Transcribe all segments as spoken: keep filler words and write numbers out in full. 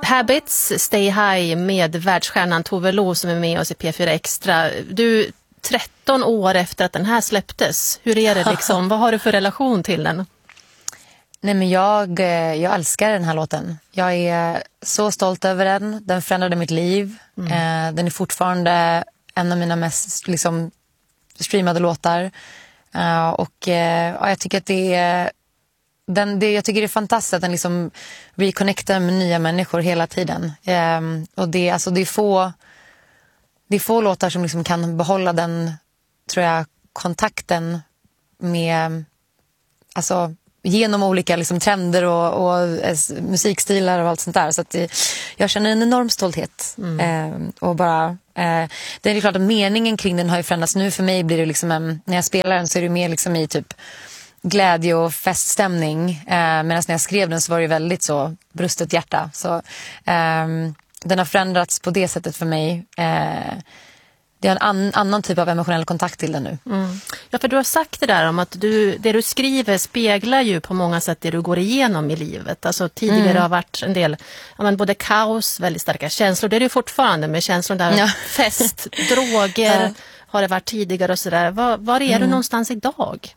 Habits, Stay High med världsstjärnan Tove Lo som är med oss i P fyra Extra. Du, tretton år efter att den här släpptes, hur är det liksom? Vad har du för relation till den? Nej, men jag, jag älskar den här låten. Jag är så stolt över den. Den förändrade mitt liv. Mm. Eh, den är fortfarande en av mina mest liksom, streamade låtar. Uh, och uh, ja, jag tycker att det är den, det, jag tycker det är fantastiskt att den liksom reconnectar med nya människor hela tiden. Um, och det, alltså, det är få det är få låtar som liksom kan behålla den, tror jag, kontakten med, alltså genom olika liksom, trender och, och eh, musikstilar och allt sånt där. Så att det, jag känner en enorm stolthet. Mm. Eh, och bara, eh, det är klart att meningen kring den har ju förändrats. Nu för mig blir det liksom, en, när jag spelar den så är det mer liksom i typ glädje och feststämning. Eh, Medan när jag skrev den så var det väldigt så brustet hjärta. Så eh, den har förändrats på det sättet för mig. Eh, Det är en an, annan typ av emotionell kontakt till den nu. Mm. Ja, för du har sagt det där om att du, det du skriver speglar ju på många sätt det du går igenom i livet. Alltså tidigare mm. har varit en del, ja, men både kaos, väldigt starka känslor. Det är det fortfarande med känslor där. Ja. Fest, droger ja. Har det varit tidigare och sådär. Var, var är mm. du någonstans idag?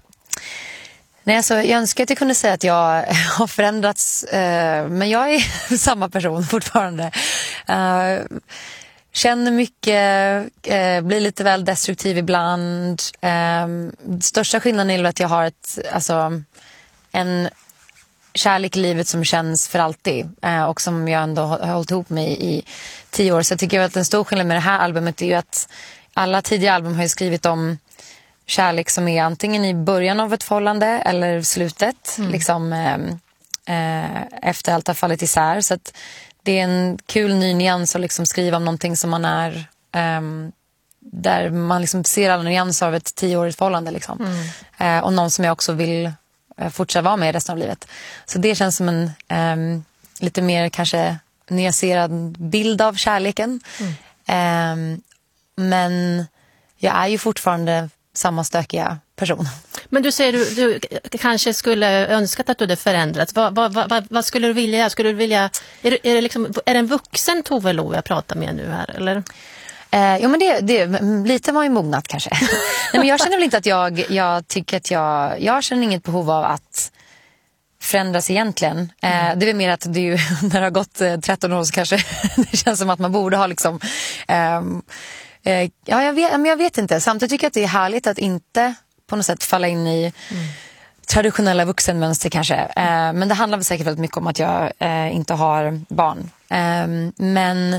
Nej, alltså, jag önskar att jag kunde säga att jag har förändrats. Eh, men jag är samma person fortfarande. Eh, Känner mycket, eh, blir lite väl destruktiv ibland. Eh, största skillnaden är att jag har ett, alltså, en kärlek i livet som känns för alltid. Eh, och som jag ändå har hållit ihop med i, i tio år. Så jag tycker att en stor skillnad med det här albumet är ju att alla tidigare album har ju skrivit om kärlek som är antingen i början av ett förhållande eller slutet. Mm. Liksom, eh, eh, efter allt har fallit isär. Så att det är en kul ny nyans att liksom skriva om någonting som man är, um, där man liksom ser alla nyanser av ett tioårigt förhållande liksom. Mm. Uh, och någon som jag också vill uh, fortsätta vara med resten av livet. Så det känns som en um, lite mer kanske nyanserad bild av kärleken. Mm. Um, men jag är ju fortfarande samma stökiga person. Men du säger du, du kanske skulle önskat att du hade förändrats. Vad, vad, vad, vad skulle du vilja? Skulle du vilja är, det, är, det liksom, är det en vuxen Tove Lo jag pratar med nu här, eller? Eh, jo, men det, det, lite var ju mognat kanske. Nej, men jag känner väl inte att jag, jag tycker att jag, jag känner inget behov av att förändras egentligen. Eh, mm. Det är väl mer att det är ju, när det har gått eh, tretton år så kanske det känns som att man borde ha liksom... Eh, eh, ja, jag vet, men jag vet inte. Samtidigt tycker jag att det är härligt att inte på något sätt falla in i mm. traditionella vuxenmönster kanske. Eh, men det handlar väl säkert väldigt mycket om att jag eh, inte har barn. Eh, men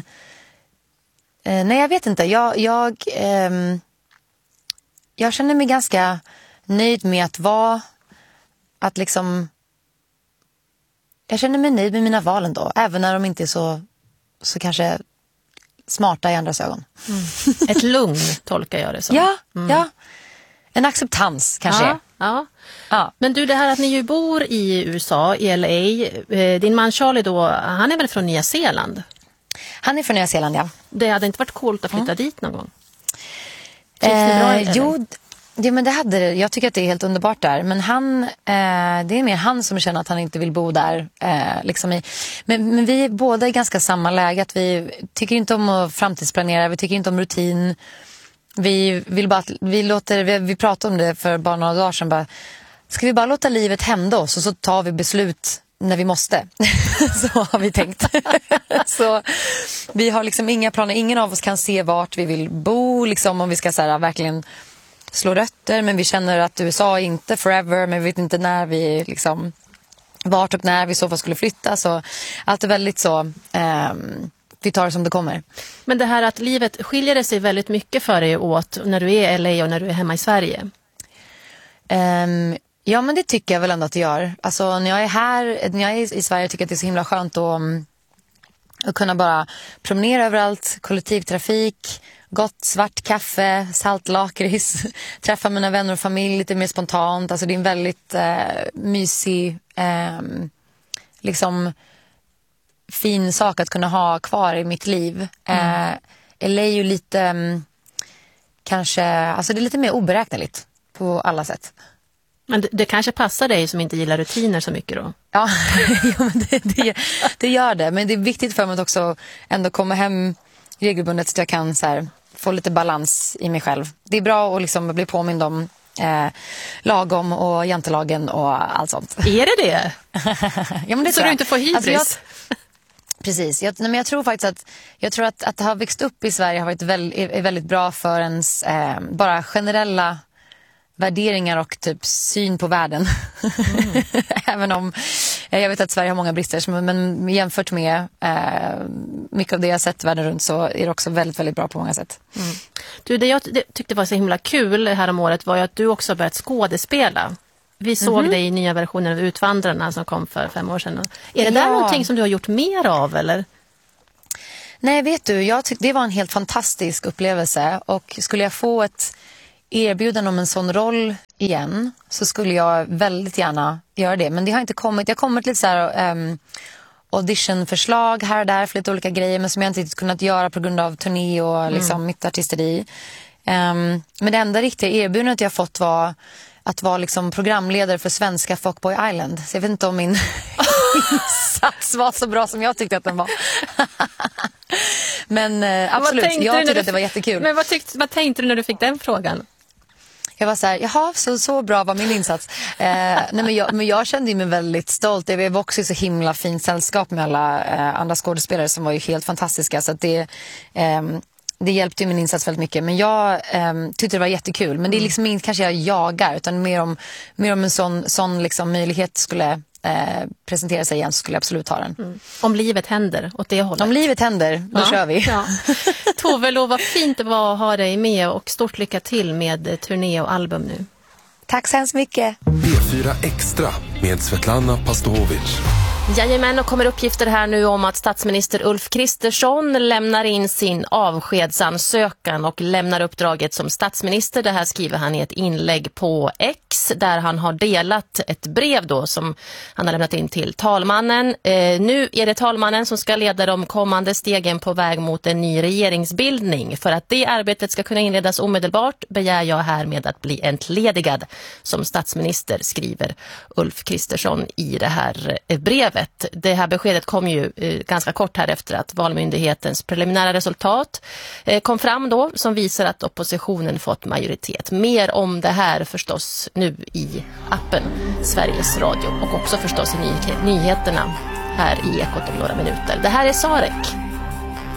eh, nej, jag vet inte. Jag, jag, eh, jag känner mig ganska nöjd med att vara, att liksom, jag känner mig nöjd med mina val ändå. Även när de inte är så, så kanske smarta i andras ögon. Mm. Ett lugn tolkar jag det som. Ja, mm. ja. En acceptans kanske. Ja, ja. Ja. Men du, det här att ni ju bor i U S A, i L A. Eh, din man Charlie då, han är väl från Nya Zeeland? Han är från Nya Zeeland, ja. Det hade inte varit coolt att flytta mm. dit någon gång? Eh, jo, det, men det hade det. Jag tycker att det är helt underbart där. Men han, eh, det är mer han som känner att han inte vill bo där. Eh, liksom i, men, men vi är båda i ganska samma läge. Att vi tycker inte om att framtidsplanera. Vi tycker inte om rutin. Vi vill bara, vi låter, vi, vi pratade om det för bara några dagar sedan. Bara, ska vi bara låta livet hända oss och så tar vi beslut när vi måste. Så har vi tänkt. Så vi har liksom inga planer. Ingen av oss kan se vart vi vill bo. Liksom, om vi ska så här, verkligen slå rötter. Men vi känner att U S A är inte forever. Men vi vet inte när vi liksom, vart och när vi så fall skulle flytta. Så allt är väldigt så... Ehm, vi tar det som det kommer. Men det här att livet skiljer det sig väldigt mycket för dig åt när du är i L A och när du är hemma i Sverige? Um, ja, men det tycker jag väl ändå att det gör. Alltså när jag är här, när jag är i Sverige tycker jag att det är så himla skönt att, um, att kunna bara promenera överallt, kollektivtrafik, gott svart kaffe, saltlakrits, träffa mina vänner och familj lite mer spontant. Alltså det är en väldigt uh, mysig um, liksom fin sak att kunna ha kvar i mitt liv. Mm. Eh, L A är ju lite um, kanske, alltså det är lite mer oberäkneligt på alla sätt. Men det, det kanske passar dig som inte gillar rutiner så mycket då? Ja, ja men det, det, det gör det. Men det är viktigt för mig att också ändå komma hem regelbundet så att jag kan så här, få lite balans i mig själv. Det är bra att liksom bli påmind om eh, lagom och jantelagen och allt sånt. Är det det? Ja, men det så du inte får hybris? Alltså jag, precis. Jag, nej, men jag tror faktiskt att, jag tror att, att ha växt upp i Sverige har varit väl, är, är väldigt bra för ens eh, bara generella värderingar och typ syn på världen. Mm. Även om jag vet att Sverige har många brister, men jämfört med eh, mycket av det jag sett världen runt så är det också väldigt, väldigt bra på många sätt. Mm. Du, det jag det tyckte var så himla kul här om året var ju att du också börjat skådespela. Vi såg mm-hmm. dig i nya versioner av Utvandrarna som kom för fem år sedan. Är det ja. där någonting som du har gjort mer av, eller? Nej, vet du, jag tyckte det var en helt fantastisk upplevelse, och skulle jag få ett erbjudande om en sån roll igen så skulle jag väldigt gärna göra det. Men det har inte kommit. Det har kommit lite så här um, auditionförslag här och där för lite olika grejer, men som jag inte riktigt kunnat göra på grund av turné och liksom mm. mitt artisteri. Um, men det enda riktiga erbjudandet jag fått var att vara liksom programledare för svenska Fuckboy Island. Så jag vet inte om min insats var så bra som jag tyckte att den var. Men uh, absolut, jag tyckte att det var jättekul. Men vad, tyckte, vad tänkte du när du fick den frågan? Jag var så här, jaha, så, så bra var min insats. Eh, nej, men, jag, men jag kände mig väldigt stolt. Jag var också i så himla fint sällskap med alla eh, andra skådespelare som var ju helt fantastiska. Så att det, eh, det hjälpte min insats väldigt mycket. Men jag eh, tyckte det var jättekul. Men det är liksom inte kanske jag jagar, utan mer om, mer om en sån, sån liksom möjlighet skulle eh, presentera sig igen, så skulle jag absolut ha den. Mm. Om livet händer åt det hållet. Om livet händer, då ja, kör vi. Ja. Tove, vad fint det var att ha dig med, och stort lycka till med turné och album nu. Tack så hemskt mycket. B fyra Extra med Svetlana Pastovic. Jajamän, och kommer uppgifter här nu om att statsminister Ulf Kristersson lämnar in sin avskedsansökan och lämnar uppdraget som statsminister. Det här skriver han i ett inlägg på X, där han har delat ett brev då som han har lämnat in till talmannen. Eh, nu är det talmannen som ska leda de kommande stegen på väg mot en ny regeringsbildning. För att det arbetet ska kunna inledas omedelbart begär jag härmed att bli entledigad som statsminister, skriver Ulf Kristersson i det här brevet. Det här beskedet kom ju eh, ganska kort här efter att Valmyndighetens preliminära resultat eh, kom fram då, som visar att oppositionen fått majoritet. Mer om det här förstås nu i appen Sveriges Radio, och också förstås i ny- nyheterna här i Ekot om några minuter. Det här är Sarek.